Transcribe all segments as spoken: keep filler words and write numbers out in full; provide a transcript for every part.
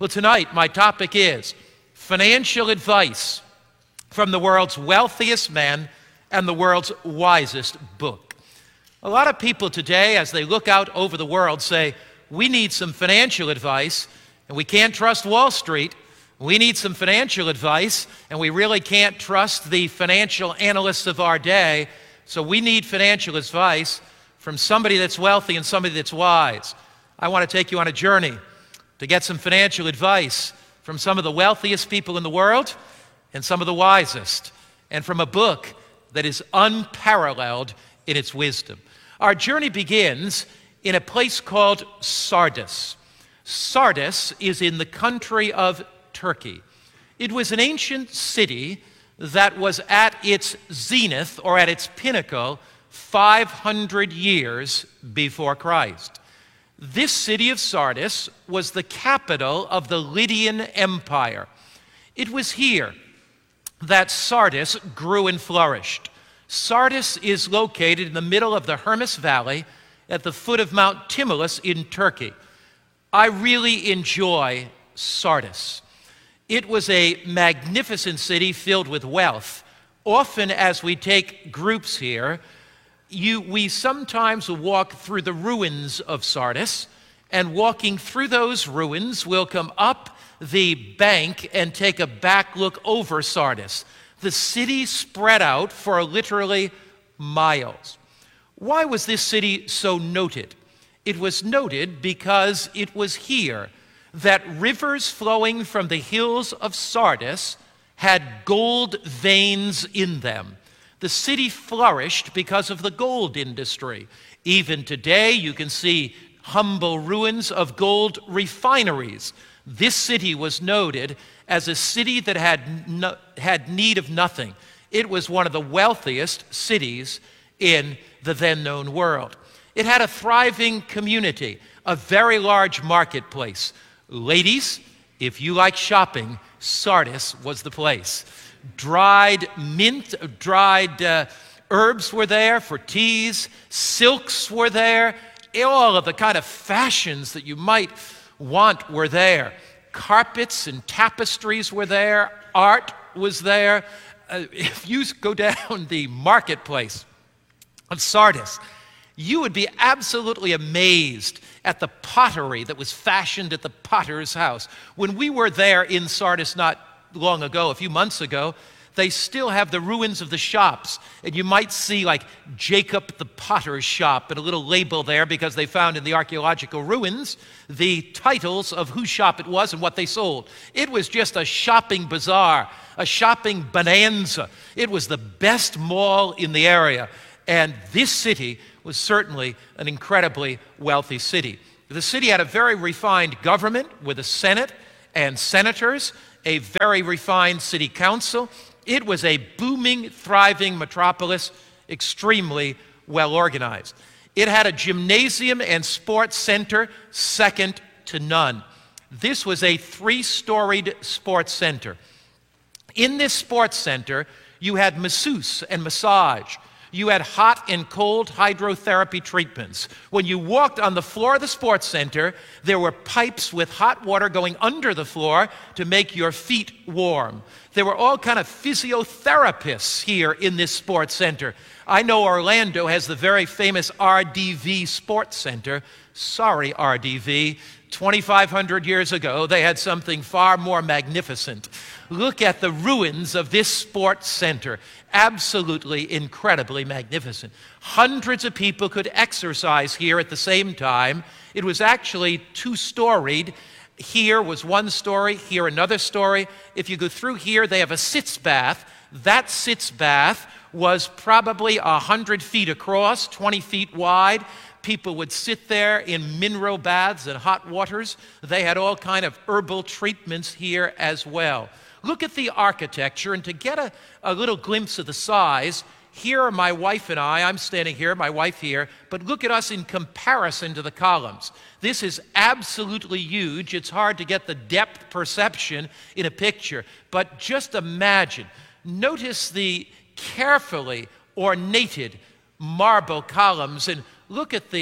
Well, tonight my topic is financial advice from the world's wealthiest man and the world's wisest book. A lot of people today, as they look out over the world, say, we need some financial advice, and we can't trust Wall Street. We need some financial advice, and we really can't trust the financial analysts of our day. So we need financial advice from somebody that's wealthy and somebody that's wise. I want to take you on a journey to get some financial advice from some of the wealthiest people in the world and some of the wisest, and from a book that is unparalleled in its wisdom. Our journey begins in a place called Sardis. Sardis is in the country of Turkey. It was an ancient city that was at its zenith, or at its pinnacle, five hundred years before Christ. This city of Sardis was the capital of the Lydian Empire. It was here that Sardis grew and flourished. Sardis is located in the middle of the Hermus Valley at the foot of Mount Tmolus in Turkey. I really enjoy Sardis. It was a magnificent city filled with wealth. Often as we take groups here, You, we sometimes will walk through the ruins of Sardis, and walking through those ruins, we'll come up the bank and take a back look over Sardis. The city spread out for literally miles. Why was this city so noted? It was noted because it was here that rivers flowing from the hills of Sardis had gold veins in them. The city flourished because of the gold industry. Even today, you can see humble ruins of gold refineries. This city was noted as a city that had, no, had need of nothing. It was one of the wealthiest cities in the then-known world. It had a thriving community, a very large marketplace. Ladies, if you like shopping, Sardis was the place. Dried mint, dried uh, herbs were there for teas, silks were there, all of the kind of fashions that you might want were there. Carpets and tapestries were there, art was there. Uh, if you go down the marketplace of Sardis, you would be absolutely amazed at the pottery that was fashioned at the potter's house. When we were there in Sardis not long ago, a few months ago, they still have the ruins of the shops. And you might see like Jacob the Potter's shop and a little label there because they found in the archaeological ruins the titles of whose shop it was and what they sold. It was just a shopping bazaar, a shopping bonanza. It was the best mall in the area. And this city was certainly an incredibly wealthy city. The city had a very refined government with a senate and senators, a very refined city council. It was a booming, thriving metropolis, extremely well organized. It had a gymnasium and sports center second to none. This was a three-storied sports center. In this sports center, you had masseuse and massage. You had hot and cold hydrotherapy treatments. When you walked on the floor of the sports center, there were pipes with hot water going under the floor to make your feet warm. There were all kind of physiotherapists here in this sports center. I know Orlando has the very famous R D V Sports Center. Sorry, R D V. twenty-five hundred years ago, they had something far more magnificent. Look at the ruins of this sports center. Absolutely, incredibly magnificent. Hundreds of people could exercise here at the same time. It was actually two-storied. Here was one story, here another story. If you go through here, they have a sitz bath. That sitz bath was probably one hundred feet across, twenty feet wide. People would sit there in mineral baths and hot waters. They had all kind of herbal treatments here as well. Look at the architecture, and to get a, a little glimpse of the size, here are my wife and I. I'm standing here, my wife here, but look at us in comparison to the columns. This is absolutely huge. It's hard to get the depth perception in a picture, but just imagine. Notice the carefully ornated marble columns, and look at the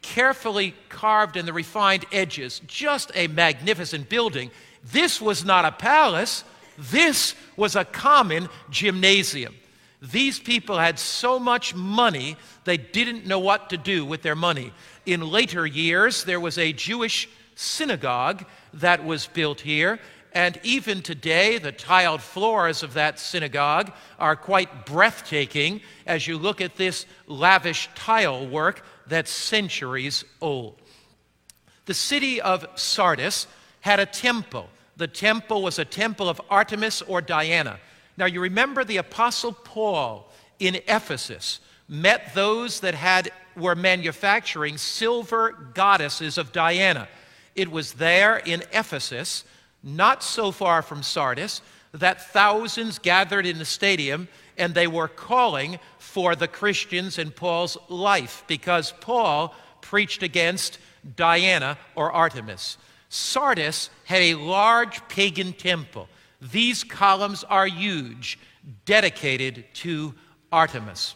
carefully carved in the refined edges, just a magnificent building. This was not a palace. This was a common gymnasium. These people had so much money, they didn't know what to do with their money. In later years, there was a Jewish synagogue that was built here, and even today, the tiled floors of that synagogue are quite breathtaking as you look at this lavish tile work that's centuries old. The city of Sardis had a temple. The temple was a temple of Artemis or Diana. Now, you remember the Apostle Paul in Ephesus met those that had were manufacturing silver goddesses of Diana. It was there in Ephesus, not so far from Sardis, that thousands gathered in the stadium, and they were calling for the Christians in Paul's life because Paul preached against Diana or Artemis. Sardis had a large pagan temple. These columns are huge, dedicated to Artemis.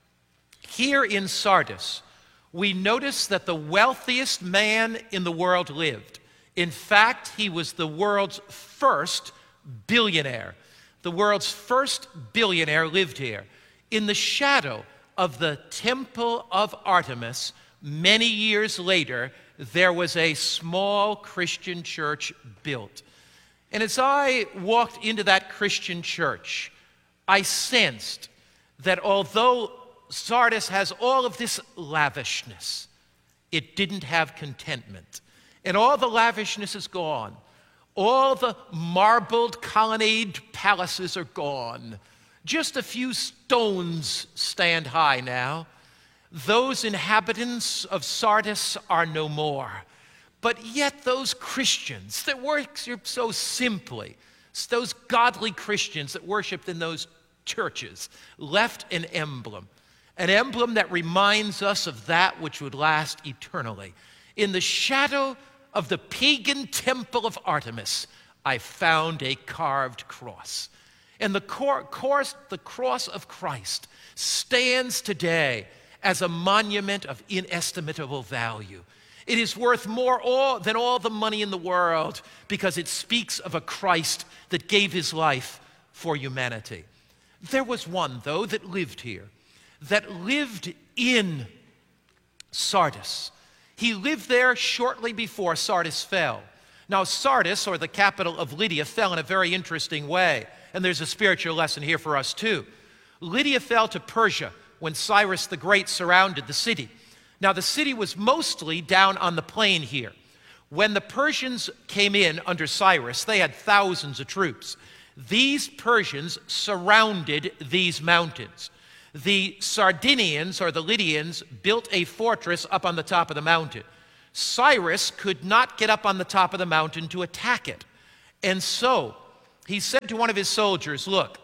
Here in Sardis, we notice that the wealthiest man in the world lived. In fact, he was the world's first billionaire. The world's first billionaire lived here. In the shadow of the Temple of Artemis, many years later, there was a small Christian church built. And as I walked into that Christian church, I sensed that although Sardis has all of this lavishness, it didn't have contentment. And all the lavishness is gone. All the marbled colonnade palaces are gone. Just a few stones stand high now. Those inhabitants of Sardis are no more. But yet those Christians that worship so simply, those godly Christians that worshiped in those churches, left an emblem, an emblem that reminds us of that which would last eternally. In the shadow of the pagan temple of Artemis, I found a carved cross. And the, cor- course, the cross of Christ stands today as a monument of inestimable value. It is worth more all, than all the money in the world because it speaks of a Christ that gave his life for humanity. There was one, though, that lived here, that lived in Sardis. He lived there shortly before Sardis fell. Now, Sardis, or the capital of Lydia, fell in a very interesting way, and there's a spiritual lesson here for us too. Lydia fell to Persia when Cyrus the Great surrounded the city. Now, the city was mostly down on the plain here. When the Persians came in under Cyrus, they had thousands of troops. These Persians surrounded these mountains. The Sardinians, or the Lydians, built a fortress up on the top of the mountain. Cyrus could not get up on the top of the mountain to attack it. And so he said to one of his soldiers, look,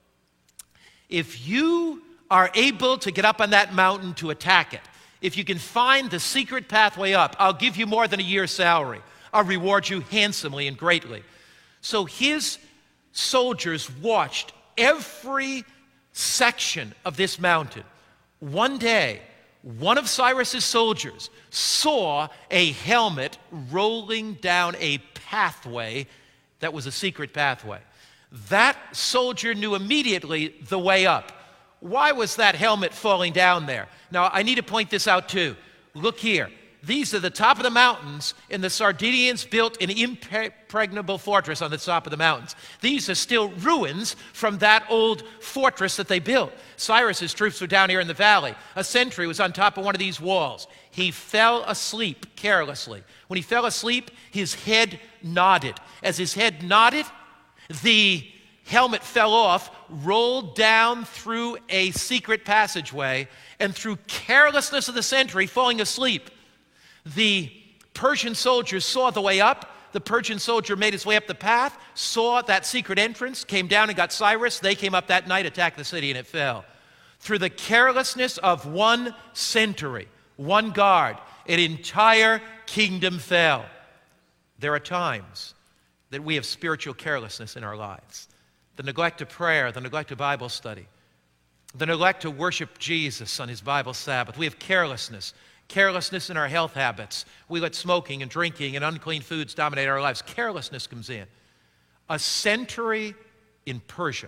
if you are able to get up on that mountain to attack it, if you can find the secret pathway up, I'll give you more than a year's salary. I'll reward you handsomely and greatly. So his soldiers watched every section of this mountain. One day, one of Cyrus's soldiers saw a helmet rolling down a pathway that was a secret pathway. That soldier knew immediately the way up. Why was that helmet falling down there? Now, I need to point this out too. Look here. These are the top of the mountains, and the Sardinians built an impregnable fortress on the top of the mountains. These are still ruins from that old fortress that they built. Cyrus's troops were down here in the valley. A sentry was on top of one of these walls. He fell asleep carelessly. When he fell asleep, his head nodded. As his head nodded, the helmet fell off, rolled down through a secret passageway, and through carelessness of the sentry falling asleep, the Persian soldiers saw the way up. The Persian soldier made his way up the path, saw that secret entrance, came down and got Cyrus. They came up that night, attacked the city, and it fell. Through the carelessness of one sentry, one guard, an entire kingdom fell. There are times that we have spiritual carelessness in our lives. The neglect of prayer, the neglect of Bible study, the neglect to worship Jesus on his Bible Sabbath. We have carelessness. Carelessness in our health habits. We let smoking and drinking and unclean foods dominate our lives. Carelessness comes in. A century in Persia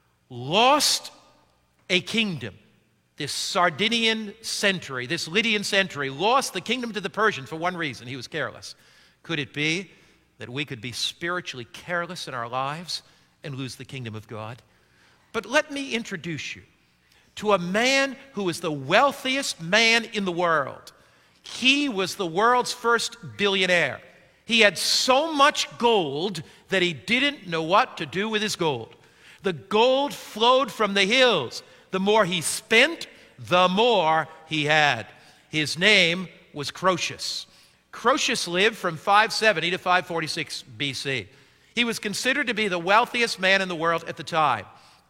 lost a kingdom. This Sardinian century, this Lydian century, lost the kingdom to the Persians for one reason: he was careless. Could it be that we could be spiritually careless in our lives and lose the kingdom of God? But let me introduce you to a man who was the wealthiest man in the world. He was the world's first billionaire. He had so much gold that he didn't know what to do with his gold. The gold flowed from the hills. The more he spent, the more he had. His name was Croesus. Croesus lived from five seventy to five forty-six B C. He was considered to be the wealthiest man in the world at the time.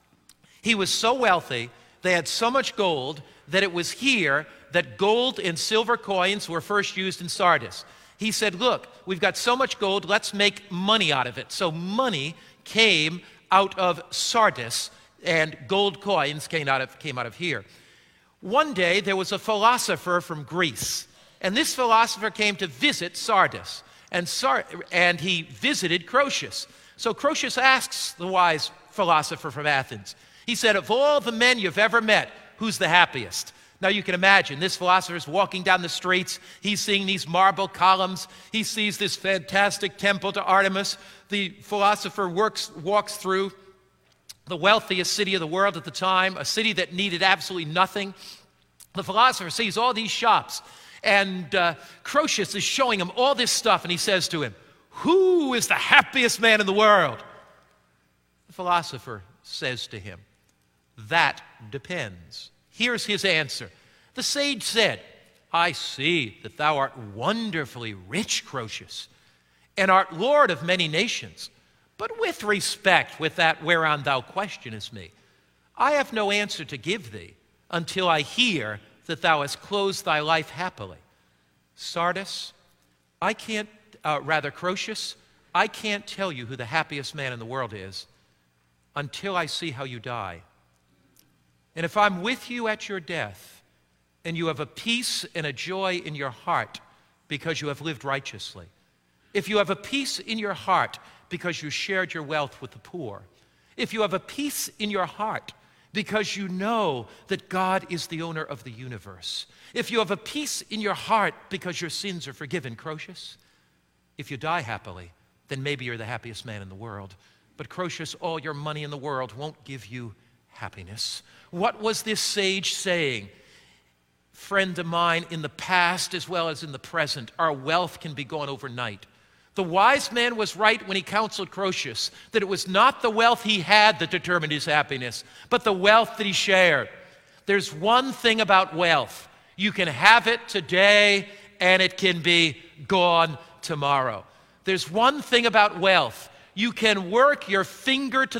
He was so wealthy, they had so much gold, that it was here that gold and silver coins were first used in Sardis. He said, look, we've got so much gold, let's make money out of it. So money came out of Sardis, and gold coins came out of, came out of here. One day, there was a philosopher from Greece, and this philosopher came to visit Sardis, and, Sar- and he visited Croesus. So Croesus asks the wise philosopher from Athens, he said, of all the men you've ever met, who's the happiest? Now you can imagine, this philosopher is walking down the streets, he's seeing these marble columns, he sees this fantastic temple to Artemis. The philosopher works, walks through the wealthiest city of the world at the time, a city that needed absolutely nothing. The philosopher sees all these shops, and uh, Croesus is showing him all this stuff, and he says to him, who is the happiest man in the world? The philosopher says to him, that depends. Here's his answer. The sage said, I see that thou art wonderfully rich, Croesus, and art lord of many nations. But with respect, with that whereon thou questionest me, I have no answer to give thee until I hear that thou hast closed thy life happily. Sardis, I can't, uh, rather Croesus, I can't tell you who the happiest man in the world is until I see how you die. And if I'm with you at your death, and you have a peace and a joy in your heart because you have lived righteously, if you have a peace in your heart because you shared your wealth with the poor, if you have a peace in your heart because you know that God is the owner of the universe, if you have a peace in your heart because your sins are forgiven, Croesus, if you die happily, then maybe you're the happiest man in the world. But Croesus, all your money in the world won't give you happiness. What was this sage saying? Friend of mine, in the past as well as in the present, our wealth can be gone overnight. The wise man was right when he counseled Croesus that it was not the wealth he had that determined his happiness, but the wealth that he shared. There's one thing about wealth. You can have it today and it can be gone tomorrow. There's one thing about wealth. You can work your finger to